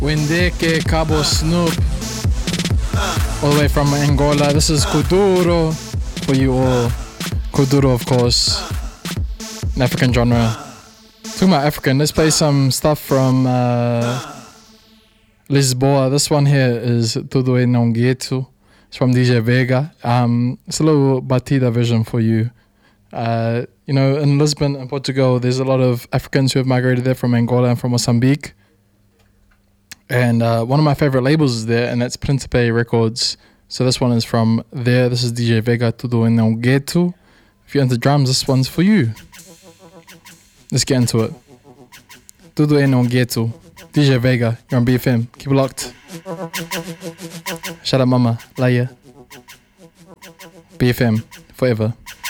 Wendeke, Cabo Snoop, all the way from Angola. This is Kuduro for you all. Kuduro, of course, an African genre. Talking about African, let's play some stuff from Lisboa. This one here is Tudo E Não Gueto. It's from DJ Vega. It's a little batida version for you. You know, in Lisbon and Portugal, there's a lot of Africans who have migrated there from Angola and from Mozambique. And one of my favorite labels is there, and that's Principe Records. So this one is from there. This is DJ Vega, Tudo E Não Gueto. If you're into drums, this one's for you. Let's get into it. Tudo E Não Gueto. DJ Vega, you're on BFM. Keep it locked. Shout out Mama, Laia. BFM, forever.